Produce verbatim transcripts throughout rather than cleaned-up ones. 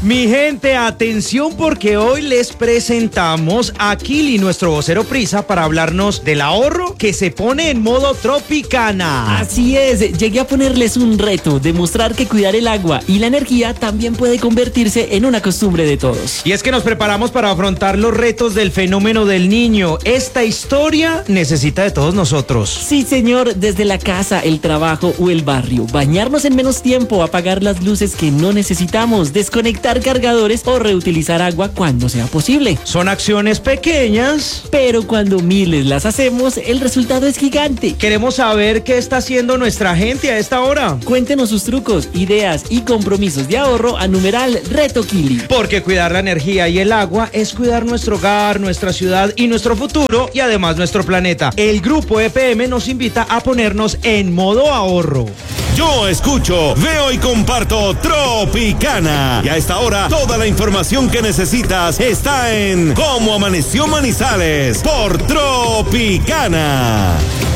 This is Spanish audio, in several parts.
Mi gente, atención porque hoy les presentamos a Kili, nuestro vocero prisa, para hablarnos del ahorro que se pone en modo Tropicana. Así es, llegué a ponerles un reto, demostrar que cuidar el agua y la energía también puede convertirse en una costumbre de todos. Y es que nos preparamos para afrontar los retos del fenómeno del niño. Esta historia necesita de todos nosotros. Sí, señor, desde la casa, el trabajo o el barrio. Bañarnos en menos tiempo, apagar las luces que no necesitamos, desconectar cargadores o reutilizar agua cuando sea posible. Son acciones pequeñas, pero cuando miles las hacemos, el resultado es gigante. Queremos saber qué está haciendo nuestra gente a esta hora. Cuéntenos sus trucos, ideas y compromisos de ahorro a numeral Reto Kili. Porque cuidar la energía y el agua es cuidar nuestro hogar, nuestra ciudad y nuestro futuro, y además nuestro planeta. El Grupo E P M nos invita a ponernos en modo ahorro. Yo escucho, veo y comparto Tropicana. Y a esta hora, toda la información que necesitas está en Cómo Amaneció Manizales por Tropicana.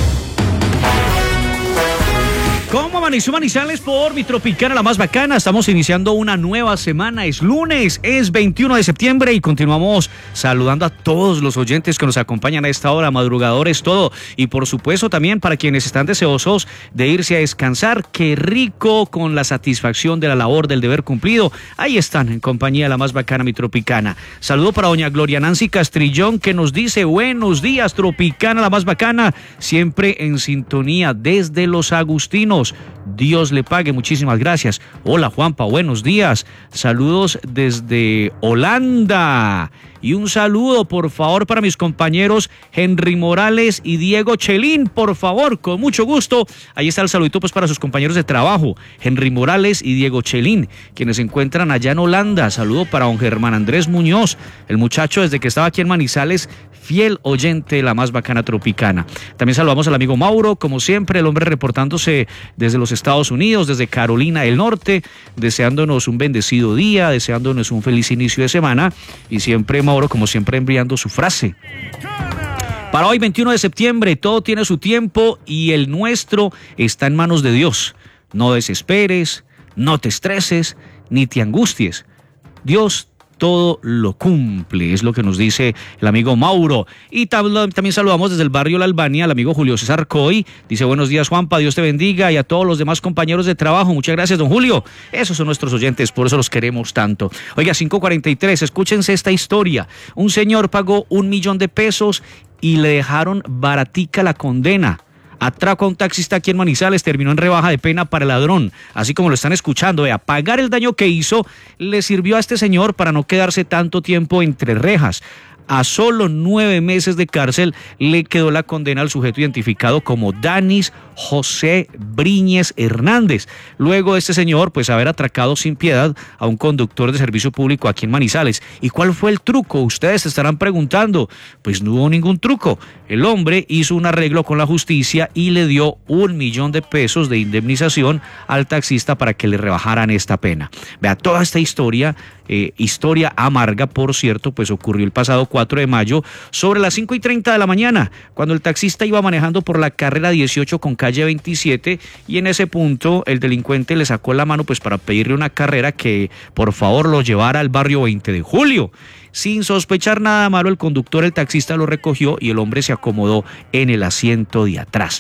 ¿Cómo amaneció Manizales por mi Tropicana, la más bacana? Estamos iniciando una nueva semana, es lunes, es veintiuno de septiembre y continuamos saludando a todos los oyentes que nos acompañan a esta hora, madrugadores, todo. Y por supuesto también para quienes están deseosos de irse a descansar, qué rico, con la satisfacción de la labor, del deber cumplido. Ahí están, en compañía de la más bacana, mi Tropicana. Saludo para doña Gloria Nancy Castrillón, que nos dice: buenos días, Tropicana, la más bacana, siempre en sintonía desde Los Agustinos. Dios le pague, muchísimas gracias. Hola Juanpa, buenos días. Saludos desde Holanda. Y un saludo, por favor, para mis compañeros Henry Morales y Diego Chelín, por favor, con mucho gusto. Ahí está el saludito pues para sus compañeros de trabajo, Henry Morales y Diego Chelín, quienes se encuentran allá en Holanda. Saludo para don Germán Andrés Muñoz, el muchacho desde que estaba aquí en Manizales, fiel oyente de la más bacana Tropicana. También saludamos al amigo Mauro, como siempre, el hombre reportándose desde los Estados Unidos, desde Carolina del Norte, deseándonos un bendecido día, deseándonos un feliz inicio de semana, y siempre Mauro, como siempre, enviando su frase. Para hoy, veintiuno de septiembre, todo tiene su tiempo y el nuestro está en manos de Dios. No desesperes, no te estreses, ni te angusties. Dios todo lo cumple, es lo que nos dice el amigo Mauro. Y tab- también saludamos desde el barrio La Albania al amigo Julio César Coy. Dice: buenos días, Juanpa, Dios te bendiga, y a todos los demás compañeros de trabajo. Muchas gracias, don Julio. Esos son nuestros oyentes, por eso los queremos tanto. Oiga, cinco cuarenta y tres, escúchense esta historia. Un señor pagó un millón de pesos y le dejaron baratica la condena. Atraco a un taxista aquí en Manizales, terminó en rebaja de pena para el ladrón, así como lo están escuchando. Vea, pagar el daño que hizo le sirvió a este señor para no quedarse tanto tiempo entre rejas. A solo nueve meses de cárcel le quedó la condena al sujeto identificado como Danis José Briñez Hernández, luego de este señor pues haber atracado sin piedad a un conductor de servicio público aquí en Manizales. ¿Y cuál fue el truco? Ustedes se estarán preguntando. Pues no hubo ningún truco. El hombre hizo un arreglo con la justicia y le dio un millón de pesos de indemnización al taxista para que le rebajaran esta pena. Vea, toda esta historia, eh, historia amarga, por cierto, pues ocurrió el pasado cuatro de mayo sobre las cinco y treinta de la mañana, cuando el taxista iba manejando por la carrera dieciocho con calle veintisiete, y en ese punto el delincuente le sacó la mano pues para pedirle una carrera que por favor lo llevara al barrio veinte de julio. Sin sospechar nada malo, el conductor, el taxista, lo recogió y el hombre se acomodó en el asiento de atrás.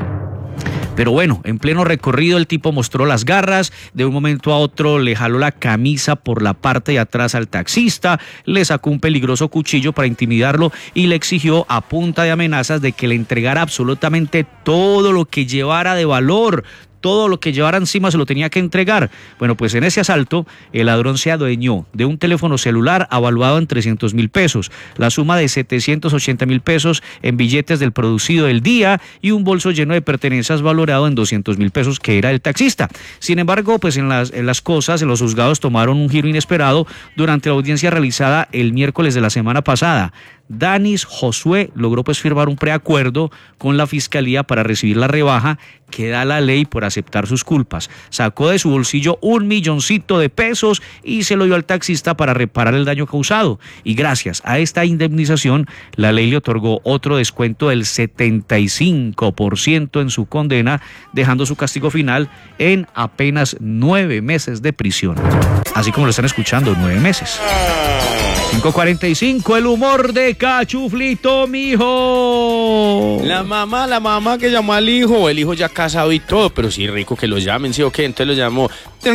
Pero bueno, en pleno recorrido el tipo mostró las garras, de un momento a otro le jaló la camisa por la parte de atrás al taxista, le sacó un peligroso cuchillo para intimidarlo y le exigió a punta de amenazas de que le entregara absolutamente todo lo que llevara de valor. Todo lo que llevara encima se lo tenía que entregar. Bueno, pues en ese asalto, el ladrón se adueñó de un teléfono celular avaluado en trescientos mil pesos, la suma de setecientos ochenta mil pesos en billetes del producido del día y un bolso lleno de pertenencias valorado en doscientos mil pesos, que era el taxista. Sin embargo, pues en las, en las cosas, en los juzgados tomaron un giro inesperado durante la audiencia realizada el miércoles de la semana pasada. Danis Josué logró pues firmar un preacuerdo con la fiscalía para recibir la rebaja que da la ley por aceptar sus culpas. Sacó de su bolsillo un milloncito de pesos y se lo dio al taxista para reparar el daño causado. Y gracias a esta indemnización, la ley le otorgó otro descuento del setenta y cinco por ciento en su condena, dejando su castigo final en apenas nueve meses de prisión. Así como lo están escuchando, nueve meses. cinco cuarenta y cinco, el humor de Cachuflito, mijo. La mamá, la mamá que llamó al hijo, el hijo ya casado y todo, pero sí rico que lo llamen, ¿sí o qué? Entonces lo llamó.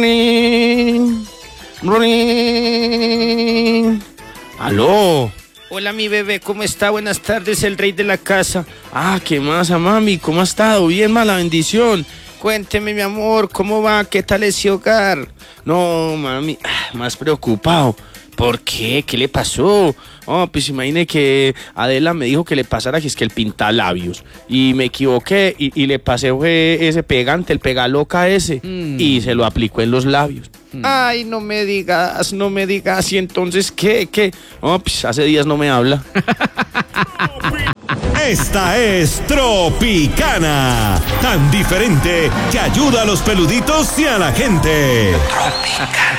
Aló. Hola, mi bebé, ¿cómo está? Buenas tardes, el rey de la casa. Ah, ¿qué más, mami? ¿Cómo ha estado? Bien, mala bendición. Cuénteme, mi amor, ¿cómo va? ¿Qué tal ese hogar? No, mami, más preocupado. ¿Por qué? ¿Qué le pasó? Oh, pues imagine que Adela me dijo que le pasara que es que el pinta labios. Y me equivoqué y, y le pasé fue ese pegante, el pegaloca ese. Mm. Y se lo aplicó en los labios. Mm. Ay, no me digas, no me digas. ¿Y entonces qué? ¿Qué? Oh, pues hace días no me habla. Esta es Tropicana, tan diferente que ayuda a los peluditos y a la gente. Tropicana.